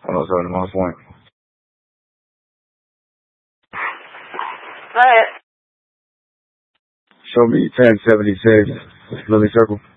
Oh, so the most point. Go ahead. Show me 1076 Lily Circle.